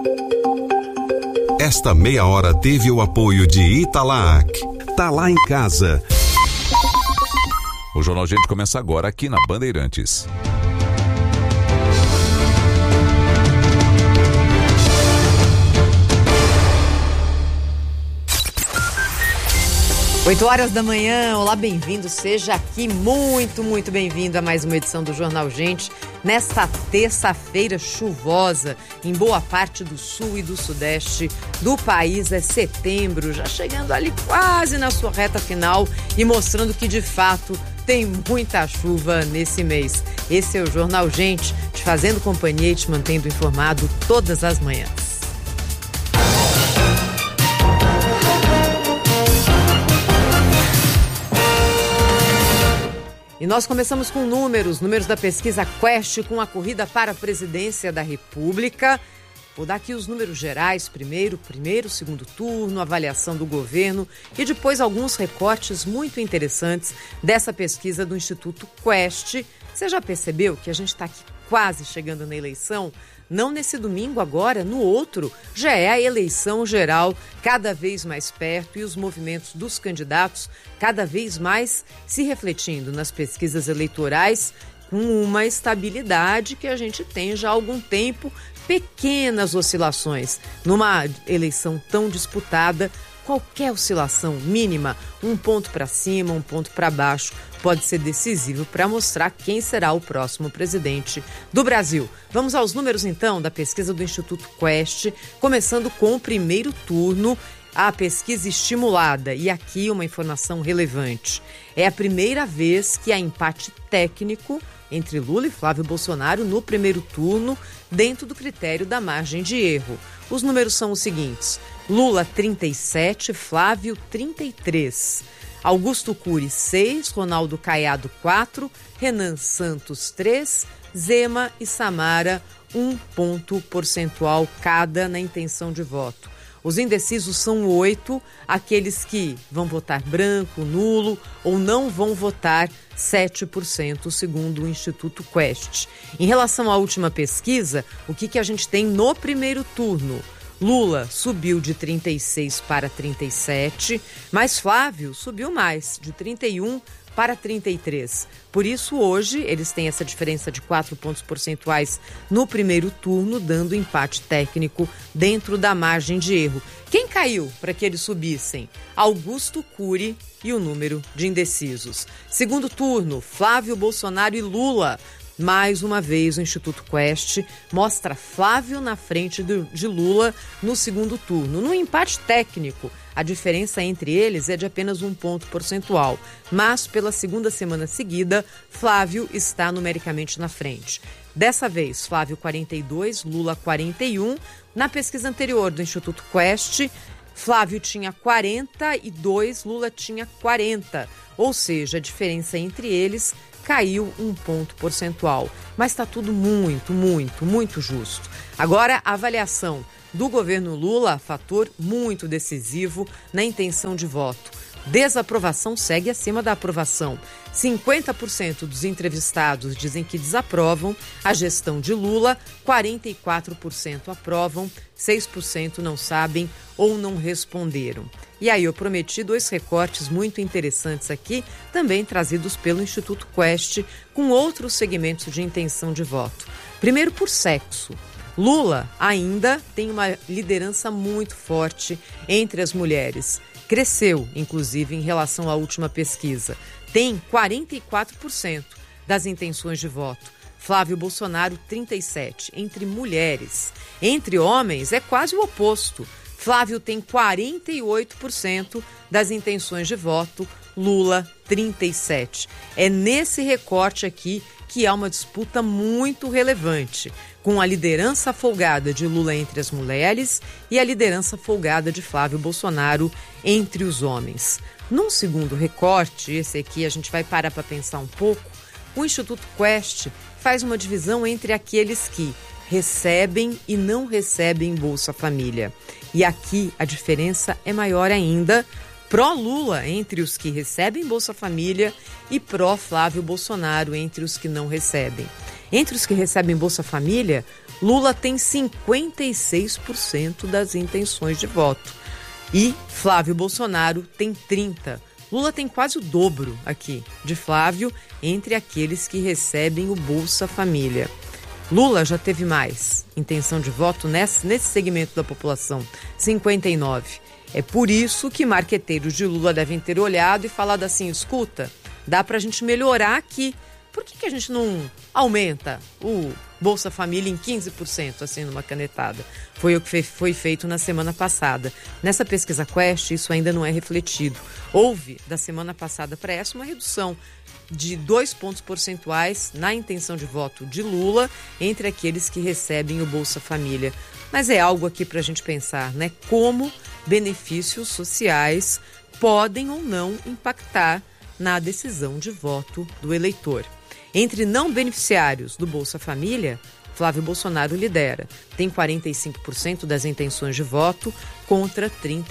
Esta meia hora teve o apoio de Italac. Tá lá em casa. O Jornal Gente começa agora aqui na Bandeirantes. Oito horas da manhã, olá, bem-vindo, seja aqui muito bem-vindo a mais uma edição do Jornal Gente, nesta terça-feira chuvosa em boa parte do sul e do sudeste do país. É setembro, já chegando ali quase na sua reta final e mostrando que de fato tem muita chuva nesse mês. Esse é o Jornal Gente, te fazendo companhia e te mantendo informado todas as manhãs. E nós começamos com números da pesquisa Quest com a corrida para a presidência da República. Vou dar aqui os números gerais, primeiro, segundo turno, avaliação do governo e depois alguns recortes muito interessantes dessa pesquisa do Instituto Quest. Você já percebeu que a gente está aqui quase chegando na eleição? Não nesse domingo agora, no outro, já é a eleição geral cada vez mais perto e os movimentos dos candidatos cada vez mais se refletindo nas pesquisas eleitorais com uma estabilidade que a gente tem já há algum tempo, pequenas oscilações. Numa eleição tão disputada, qualquer oscilação mínima, um ponto para cima, um ponto para baixo, pode ser decisivo para mostrar quem será o próximo presidente do Brasil. Vamos aos números, então, da pesquisa do Instituto Quest, começando com o primeiro turno, a pesquisa estimulada. E aqui uma informação relevante. É a primeira vez que há empate técnico entre Lula e Flávio Bolsonaro no primeiro turno, dentro do critério da margem de erro. Os números são os seguintes: Lula 37, Flávio 33, Augusto Cury 6, Ronaldo Caiado 4, Renan Santos 3, Zema e Samara 1 ponto percentual cada na intenção de voto. Os indecisos são 8, aqueles que vão votar branco, nulo ou não vão votar 7%, segundo o Instituto Quest. Em relação à última pesquisa, o que a gente tem no primeiro turno? Lula subiu de 36 para 37, mas Flávio subiu mais, de 31 para 33. Por isso, hoje, eles têm essa diferença de 4 pontos percentuais no primeiro turno, dando empate técnico dentro da margem de erro. Quem caiu para que eles subissem? Augusto Cury e o número de indecisos. Segundo turno, Flávio, Bolsonaro e Lula. Mais uma vez, o Instituto Quest mostra Flávio na frente de Lula no segundo turno. No empate técnico, a diferença entre eles é de apenas 1 ponto percentual. Mas, pela segunda semana seguida, Flávio está numericamente na frente. Dessa vez, Flávio 42, Lula 41. Na pesquisa anterior do Instituto Quest, Flávio tinha 42, Lula tinha 40. Ou seja, a diferença entre eles caiu 1 ponto percentual. Mas está tudo muito justo. Agora, a avaliação do governo Lula, fator muito decisivo na intenção de voto. Desaprovação segue acima da aprovação. 50% dos entrevistados dizem que desaprovam a gestão de Lula, 44% aprovam, 6% não sabem ou não responderam. E aí eu prometi 2 recortes muito interessantes aqui, também trazidos pelo Instituto Quest, com outros segmentos de intenção de voto. Primeiro, por sexo. Lula ainda tem uma liderança muito forte entre as mulheres. Cresceu, inclusive, em relação à última pesquisa. Tem 44% das intenções de voto. Flávio Bolsonaro, 37%. Entre mulheres. Entre homens, é quase o oposto. Flávio tem 48% das intenções de voto. Lula, 37%. É nesse recorte aqui que há uma disputa muito relevante, com a liderança folgada de Lula entre as mulheres e a liderança folgada de Flávio Bolsonaro entre os homens. Num segundo recorte, esse aqui a gente vai parar para pensar um pouco, o Instituto Quest faz uma divisão entre aqueles que recebem e não recebem Bolsa Família. E aqui a diferença é maior ainda, pró-Lula entre os que recebem Bolsa Família e pró-Flávio Bolsonaro entre os que não recebem. Entre os que recebem Bolsa Família, Lula tem 56% das intenções de voto e Flávio Bolsonaro tem 30%. Lula tem quase o dobro aqui de Flávio entre aqueles que recebem o Bolsa Família. Lula já teve mais intenção de voto nesse segmento da população, 59%. É por isso que marqueteiros de Lula devem ter olhado e falado assim, escuta, dá pra gente melhorar aqui. Por que a gente não aumenta o Bolsa Família em 15%, assim, numa canetada? Foi o que foi feito na semana passada. Nessa pesquisa Quest, isso ainda não é refletido. Houve, da semana passada para essa, uma redução de 2 pontos percentuais na intenção de voto de Lula entre aqueles que recebem o Bolsa Família. Mas é algo aqui para a gente pensar, né? Como benefícios sociais podem ou não impactar na decisão de voto do eleitor. Entre não beneficiários do Bolsa Família, Flávio Bolsonaro lidera. Tem 45% das intenções de voto contra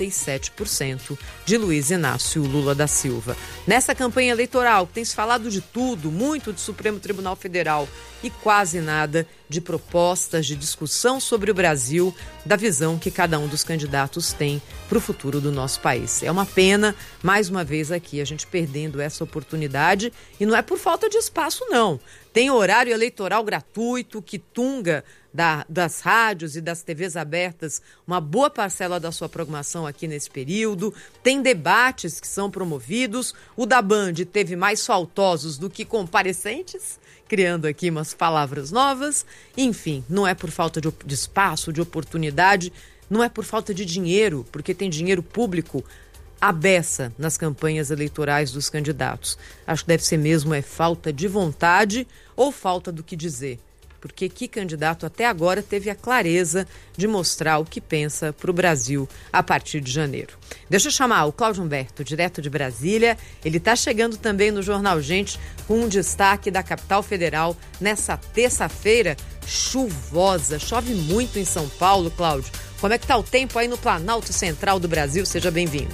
37% de Luiz Inácio Lula da Silva. Nessa campanha eleitoral, tem se falado de tudo, muito de Supremo Tribunal Federal e quase nada de propostas de discussão sobre o Brasil, da visão que cada um dos candidatos tem para o futuro do nosso país. É uma pena, mais uma vez aqui, a gente perdendo essa oportunidade, e não é por falta de espaço, não. Tem horário eleitoral gratuito que tunga das rádios e das TVs abertas uma boa parcela da sua programação aqui nesse período. Tem debates que são promovidos. O da Band teve mais faltosos do que comparecentes, criando aqui umas palavras novas. Enfim, não é por falta de espaço, de oportunidade, não é por falta de dinheiro, porque tem dinheiro público à beça nas campanhas eleitorais dos candidatos. Acho que deve ser mesmo falta de vontade ou falta do que dizer. Porque que candidato até agora teve a clareza de mostrar o que pensa para o Brasil a partir de janeiro. Deixa eu chamar o Cláudio Humberto, direto de Brasília. Ele está chegando também no Jornal Gente com um destaque da capital federal nessa terça-feira chuvosa. Chove muito em São Paulo, Cláudio. Como é que está o tempo aí no Planalto Central do Brasil? Seja bem-vindo.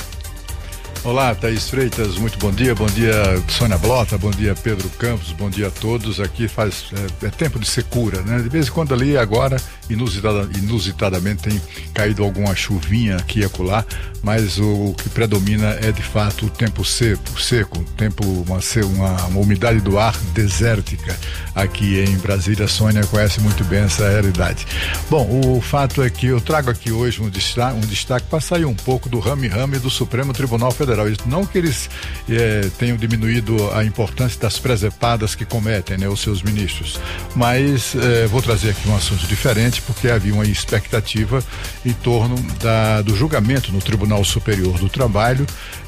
Olá, Thaís Freitas, muito bom dia Sônia Blota, bom dia Pedro Campos, bom dia a todos. Aqui é tempo de secura, né? De vez em quando ali agora, inusitadamente tem caído alguma chuvinha aqui e acolá, mas o que predomina é de fato o tempo seco, uma umidade do ar desértica aqui em Brasília. A Sônia conhece muito bem essa realidade. Bom, o fato é que eu trago aqui hoje um destaque para sair um pouco do rame-rame do Supremo Tribunal Federal. Não que eles tenham diminuído a importância das presepadas que cometem, né, os seus ministros, mas vou trazer aqui um assunto diferente, porque havia uma expectativa em torno do julgamento no Tribunal Superior do Trabalho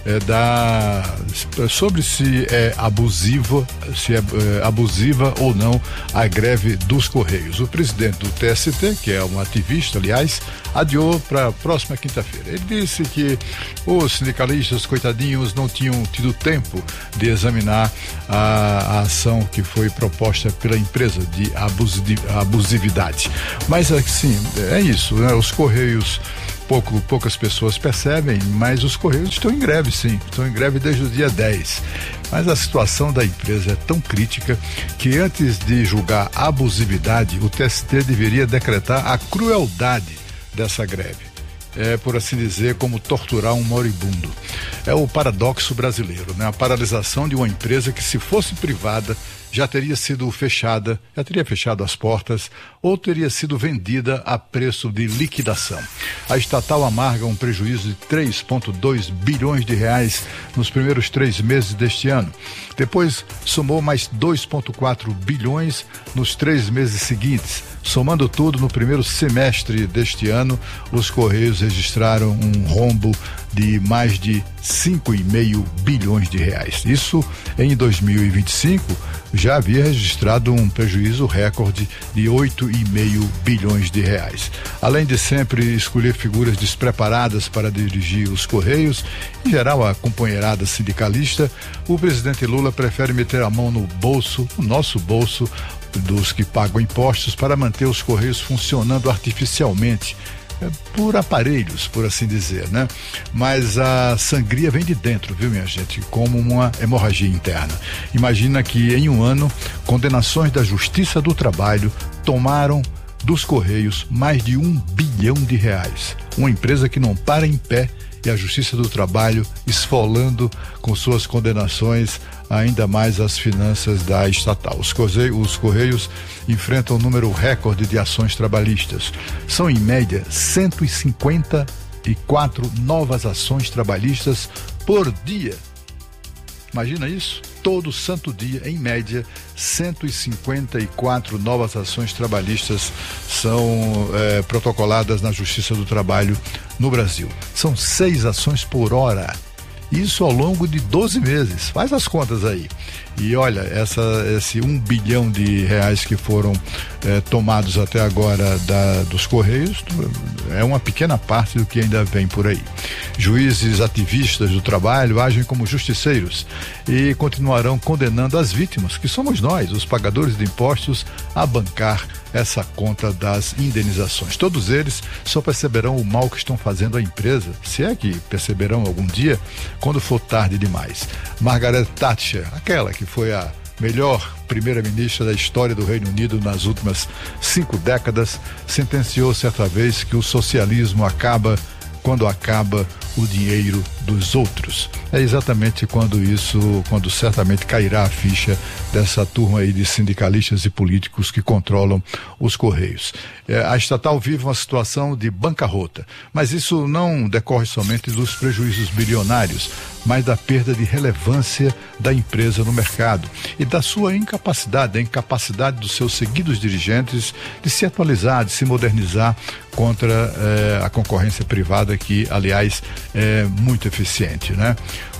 sobre se é abusiva ou não a greve dos Correios. O presidente do TST, que é um ativista, aliás, adiou para a próxima quinta-feira. Ele disse que os sindicalistas, coitadinhos, não tinham tido tempo de examinar a ação que foi proposta pela empresa de abusividade. Mas assim, é isso, né? Os Correios, poucas pessoas percebem, mas os Correios estão em greve, sim. Estão em greve desde o dia 10. Mas a situação da empresa é tão crítica que antes de julgar a abusividade, o TST deveria decretar a crueldade dessa greve. Por assim dizer, como torturar um moribundo. É o paradoxo brasileiro, né? A paralisação de uma empresa que, se fosse privada, já teria sido fechada, já teria fechado as portas ou teria sido vendida a preço de liquidação. A estatal amarga um prejuízo de 3,2 bilhões de reais nos primeiros 3 meses deste ano. Depois somou mais 2,4 bilhões nos 3 meses seguintes. Somando tudo, no primeiro semestre deste ano, os Correios registraram um rombo de mais de 5,5 bilhões de reais. Isso em 2025 já havia registrado um prejuízo recorde de 8,5 bilhões de reais. Além de sempre escolher figuras despreparadas para dirigir os Correios, em geral a companheirada sindicalista, o presidente Lula prefere meter a mão no nosso bolso dos que pagam impostos, para manter os Correios funcionando artificialmente, por aparelhos, por assim dizer, né? Mas a sangria vem de dentro, viu, minha gente? Como uma hemorragia interna. Imagina que em um ano, condenações da Justiça do Trabalho tomaram dos Correios mais de R$1 bilhão. Uma empresa que não para em pé e a Justiça do Trabalho esfolando com suas condenações ainda mais as finanças da estatal. Os Correios enfrentam um número recorde de ações trabalhistas. São, em média, 154 novas ações trabalhistas por dia. Imagina isso? Todo santo dia, em média, 154 novas ações trabalhistas são protocoladas na Justiça do Trabalho no Brasil. São 6 ações por hora. Isso ao longo de 12 meses. Faz as contas aí. E olha, esse R$1 bilhão que foram tomados até agora dos Correios é uma pequena parte do que ainda vem por aí. Juízes ativistas do trabalho agem como justiceiros e continuarão condenando as vítimas, que somos nós, os pagadores de impostos, a bancar essa conta das indenizações. Todos eles só perceberão o mal que estão fazendo à empresa, se é que perceberão algum dia, quando for tarde demais. Margaret Thatcher, aquela que foi a melhor primeira-ministra da história do Reino Unido nas últimas 5 décadas, sentenciou certa vez que o socialismo acaba quando acaba o dinheiro dos outros. É exatamente quando certamente cairá a ficha dessa turma aí de sindicalistas e políticos que controlam os Correios. A estatal vive uma situação de bancarrota, mas isso não decorre somente dos prejuízos bilionários, mas da perda de relevância da empresa no mercado e da sua incapacidade, da incapacidade dos seus seguidos dirigentes de se atualizar, de se modernizar contra a concorrência privada, que, aliás, é muito eficiente, né?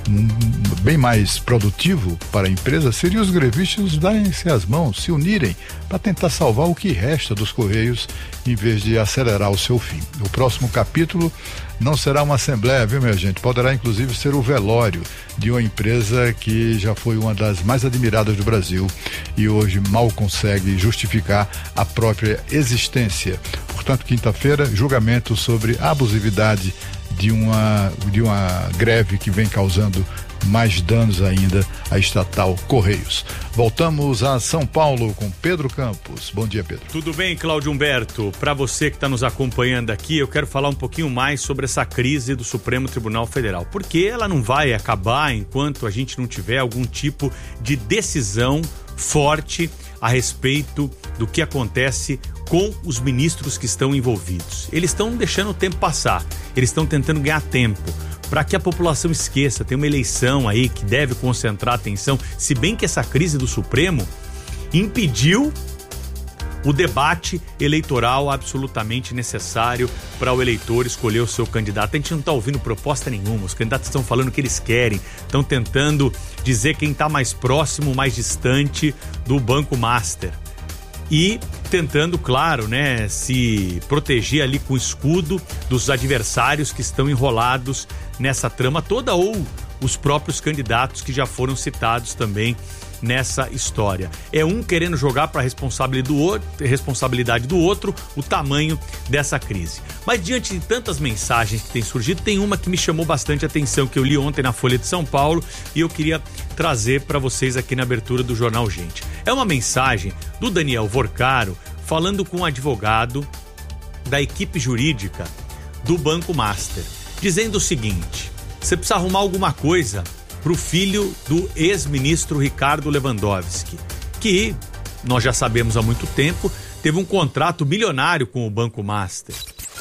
Bem mais produtivo para a empresa seria os grevistas darem-se as mãos, se unirem para tentar salvar o que resta dos Correios, em vez de acelerar o seu fim. O próximo capítulo não será uma assembleia, viu, minha gente? Poderá inclusive ser o velório de uma empresa que já foi uma das mais admiradas do Brasil e hoje mal consegue justificar a própria existência. Portanto, quinta-feira, julgamento sobre a abusividade de uma greve que vem causando mais danos ainda à estatal Correios. Voltamos a São Paulo com Pedro Campos. Bom dia, Pedro. Tudo bem, Cláudio Humberto? Para você que está nos acompanhando aqui, eu quero falar um pouquinho mais sobre essa crise do Supremo Tribunal Federal, porque ela não vai acabar enquanto a gente não tiver algum tipo de decisão forte a respeito do que acontece com os ministros que estão envolvidos. Eles estão deixando o tempo passar, eles estão tentando ganhar tempo para que a população esqueça. Tem uma eleição aí que deve concentrar atenção, se bem que essa crise do Supremo impediu o debate eleitoral absolutamente necessário para o eleitor escolher o seu candidato. A gente não está ouvindo proposta nenhuma, os candidatos estão falando o que eles querem, estão tentando dizer quem está mais próximo, mais distante do Banco Master. E tentando, claro, né, se proteger ali com o escudo dos adversários que estão enrolados nessa trama toda, ou os próprios candidatos que já foram citados também nessa história. É um querendo jogar para a responsabilidade do outro o tamanho dessa crise. Mas diante de tantas mensagens que têm surgido, tem uma que me chamou bastante atenção, que eu li ontem na Folha de São Paulo e eu queria trazer para vocês aqui na abertura do Jornal Gente. É uma mensagem do Daniel Vorcaro falando com um advogado da equipe jurídica do Banco Master, dizendo o seguinte: você precisa arrumar alguma coisa para o filho do ex-ministro Ricardo Lewandowski, que nós já sabemos há muito tempo, teve um contrato milionário com o Banco Master.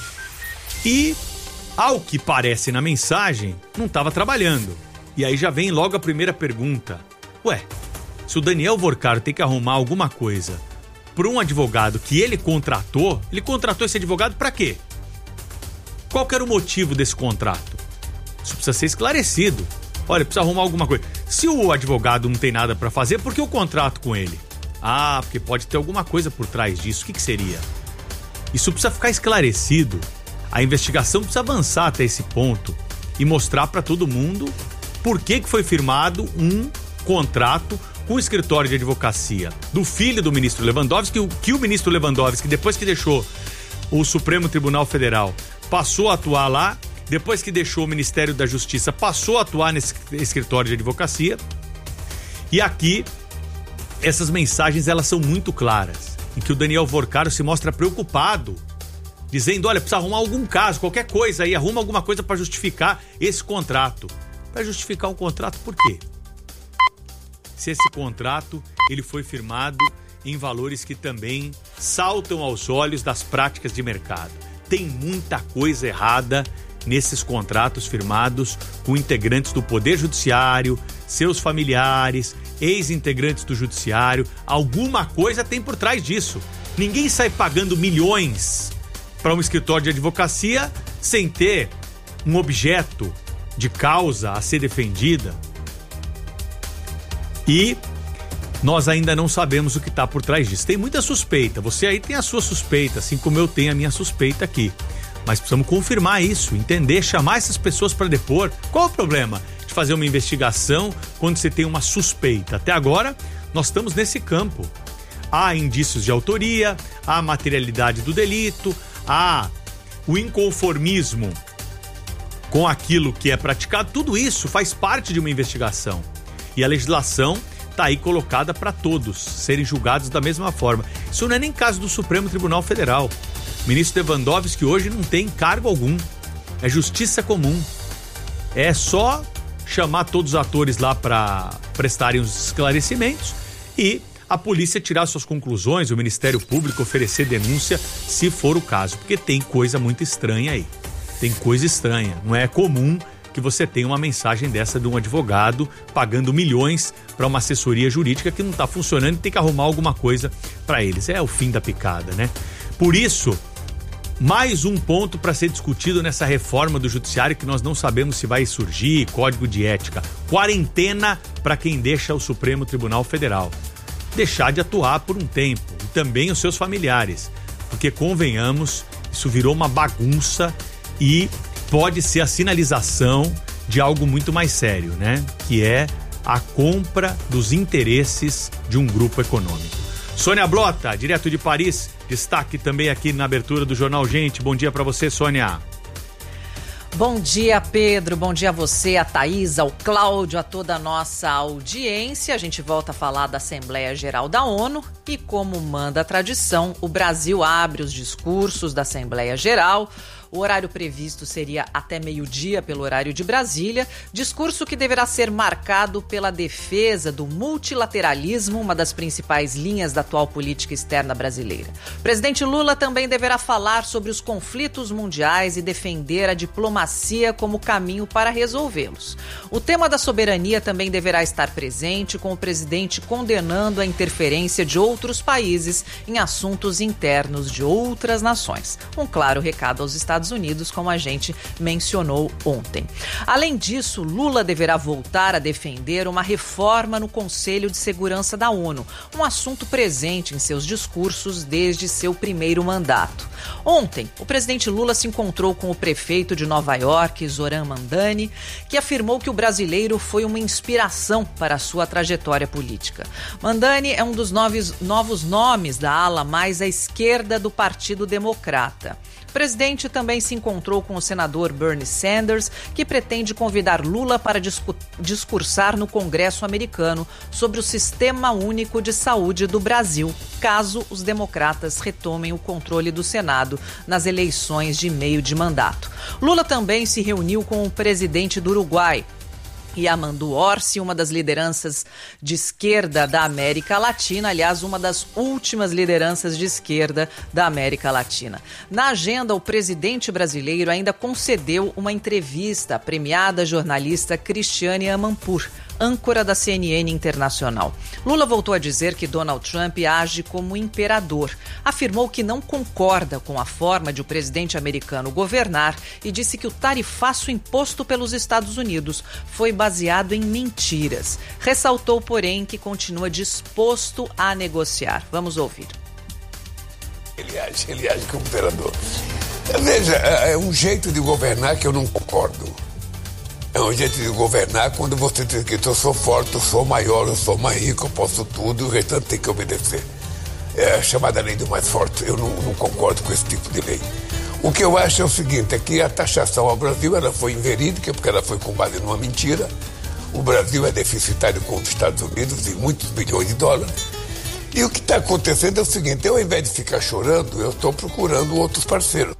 E, ao que parece na mensagem, não estava trabalhando. E aí já vem logo a primeira pergunta. Ué, se o Daniel Vorcaro tem que arrumar alguma coisa para um advogado que ele contratou esse advogado para quê? Qual que era o motivo desse contrato? Isso precisa ser esclarecido. Olha, precisa arrumar alguma coisa. Se o advogado não tem nada para fazer, por que o contrato com ele? Ah, porque pode ter alguma coisa por trás disso. O que seria? Isso precisa ficar esclarecido. A investigação precisa avançar até esse ponto e mostrar para todo mundo por que foi firmado um contrato com o escritório de advocacia do filho do ministro Lewandowski, que o ministro Lewandowski, depois que deixou o Supremo Tribunal Federal, passou a atuar lá. Depois que deixou o Ministério da Justiça, passou a atuar nesse escritório de advocacia. E aqui, essas mensagens, elas são muito claras. em que o Daniel Vorcaro se mostra preocupado, dizendo, olha, precisa arrumar algum caso, qualquer coisa aí, arruma alguma coisa para justificar esse contrato. Para justificar um contrato por quê? Se esse contrato ele foi firmado em valores que também saltam aos olhos das práticas de mercado. Tem muita coisa errada nesses contratos firmados com integrantes do Poder Judiciário, seus familiares, ex-integrantes do Judiciário. Alguma coisa tem por trás disso. Ninguém sai pagando milhões para um escritório de advocacia sem ter um objeto de causa a ser defendida. E nós ainda não sabemos o que está por trás disso. Tem muita suspeita. Você aí tem a sua suspeita, assim como eu tenho a minha suspeita aqui. Mas precisamos confirmar isso, entender, chamar essas pessoas para depor. Qual o problema de fazer uma investigação quando você tem uma suspeita? Até agora, nós estamos nesse campo. Há indícios de autoria, há materialidade do delito, há o inconformismo com aquilo que é praticado. Tudo isso faz parte de uma investigação. E a legislação está aí colocada para todos serem julgados da mesma forma. Isso não é nem caso do Supremo Tribunal Federal. O ministro Lewandowski hoje não tem cargo algum. É justiça comum. É só chamar todos os atores lá para prestarem os esclarecimentos e a polícia tirar suas conclusões, o Ministério Público oferecer denúncia, se for o caso. Porque tem coisa muito estranha aí. Tem coisa estranha. Não é comum que você tenha uma mensagem dessa de um advogado pagando milhões para uma assessoria jurídica que não está funcionando e tem que arrumar alguma coisa para eles. É o fim da picada, né? Por isso, mais um ponto para ser discutido nessa reforma do judiciário que nós não sabemos se vai surgir, código de ética. Quarentena para quem deixa o Supremo Tribunal Federal. Deixar de atuar por um tempo. E também os seus familiares. Porque, convenhamos, isso virou uma bagunça e pode ser a sinalização de algo muito mais sério, né? Que é a compra dos interesses de um grupo econômico. Sônia Blota, direto de Paris, destaque também aqui na abertura do Jornal Gente. Bom dia para você, Sônia. Bom dia, Pedro. Bom dia a você, a Thaís, ao Cláudio, a toda a nossa audiência. A gente volta a falar da Assembleia Geral da ONU e, como manda a tradição, o Brasil abre os discursos da Assembleia Geral. O horário previsto seria até meio-dia pelo horário de Brasília, discurso que deverá ser marcado pela defesa do multilateralismo, uma das principais linhas da atual política externa brasileira. O presidente Lula também deverá falar sobre os conflitos mundiais e defender a diplomacia como caminho para resolvê-los. O tema da soberania também deverá estar presente, com o presidente condenando a interferência de outros países em assuntos internos de outras nações. Um claro recado aos Estados Unidos, como a gente mencionou ontem. Além disso, Lula deverá voltar a defender uma reforma no Conselho de Segurança da ONU, um assunto presente em seus discursos desde seu primeiro mandato. Ontem, o presidente Lula se encontrou com o prefeito de Nova York, Zoran Mandani, que afirmou que o brasileiro foi uma inspiração para a sua trajetória política. Mandani é um dos novos nomes da ala mais à esquerda do Partido Democrata. O presidente também se encontrou com o senador Bernie Sanders, que pretende convidar Lula para discursar no Congresso americano sobre o Sistema Único de Saúde do Brasil, caso os democratas retomem o controle do Senado nas eleições de meio de mandato. Lula também se reuniu com o presidente do Uruguai, Yamandu Orsi, uma das lideranças de esquerda da América Latina, aliás, uma das últimas lideranças de esquerda da América Latina. Na agenda, o presidente brasileiro ainda concedeu uma entrevista à premiada jornalista Cristiane Amanpour, âncora da CNN Internacional. Lula voltou a dizer que Donald Trump age como imperador. Afirmou que não concorda com a forma de o presidente americano governar e disse que o tarifaço imposto pelos Estados Unidos foi baseado em mentiras. Ressaltou, porém, que continua disposto a negociar. Vamos ouvir. Ele age como imperador. Veja, é um jeito de governar que eu não concordo. É um jeito de governar quando você diz que eu sou forte, eu sou maior, eu sou mais rico, eu posso tudo e o restante tem que obedecer. É a chamada lei do mais forte. Eu não concordo com esse tipo de lei. O que eu acho é o seguinte, é que a taxação ao Brasil ela foi inverídica, porque ela foi com base numa mentira. O Brasil é deficitário com os Estados Unidos em muitos bilhões de dólares. E o que está acontecendo é o seguinte, eu, ao invés de ficar chorando, eu estou procurando outros parceiros.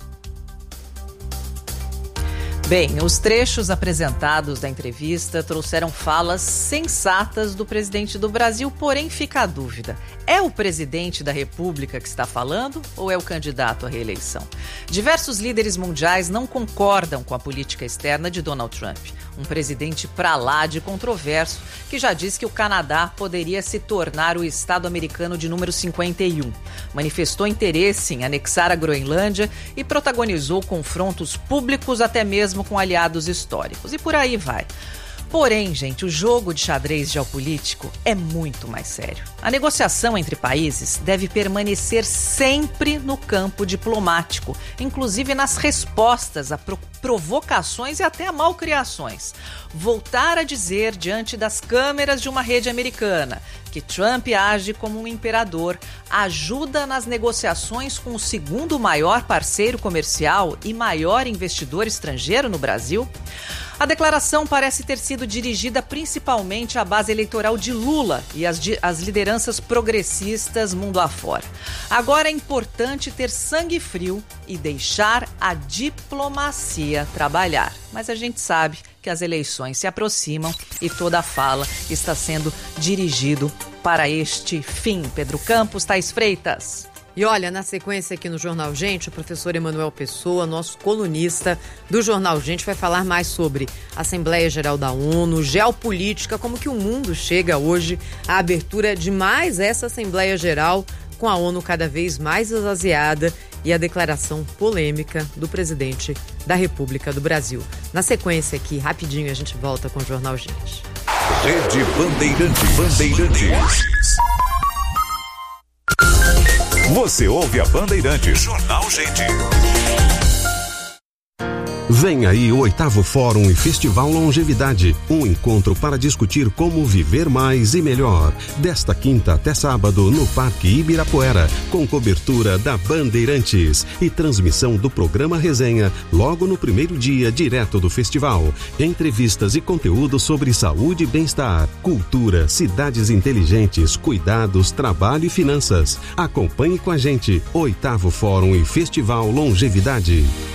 Bem, os trechos apresentados da entrevista trouxeram falas sensatas do presidente do Brasil, porém fica a dúvida. É o presidente da República que está falando ou é o candidato à reeleição? Diversos líderes mundiais não concordam com a política externa de Donald Trump. Um presidente pra lá de controverso que já disse que o Canadá poderia se tornar o estado americano de número 51. Manifestou interesse em anexar a Groenlândia e protagonizou confrontos públicos até mesmo com aliados históricos. E por aí vai. Porém, gente, o jogo de xadrez geopolítico é muito mais sério. A negociação entre países deve permanecer sempre no campo diplomático, inclusive nas respostas a provocações e até a malcriações. Voltar a dizer diante das câmeras de uma rede americana que Trump age como um imperador ajuda nas negociações com o segundo maior parceiro comercial e maior investidor estrangeiro no Brasil? A declaração parece ter sido dirigida principalmente à base eleitoral de Lula e às lideranças progressistas mundo afora. Agora é importante ter sangue frio e deixar a diplomacia trabalhar. Mas a gente sabe que as eleições se aproximam e toda a fala está sendo dirigido para este fim. Pedro Campos, Thaís Freitas. E olha, na sequência aqui no Jornal Gente, o professor Emanuel Pessoa, nosso colunista do Jornal Gente, vai falar mais sobre a Assembleia Geral da ONU, geopolítica, como que o mundo chega hoje à abertura de mais essa Assembleia Geral, com a ONU cada vez mais esvaziada e a declaração polêmica do presidente da República do Brasil. Na sequência aqui, rapidinho, a gente volta com o Jornal Gente. Rede Bandeirantes. Você ouve a Bandeirantes. Jornal Gente. Vem aí o 8º Fórum e Festival Longevidade, um encontro para discutir como viver mais e melhor. Desta quinta até sábado no Parque Ibirapuera, com cobertura da Bandeirantes e transmissão do programa Resenha logo no primeiro dia direto do festival. Entrevistas e conteúdo sobre saúde e bem-estar, cultura, cidades inteligentes, cuidados, trabalho e finanças. Acompanhe com a gente 8º Fórum e Festival Longevidade.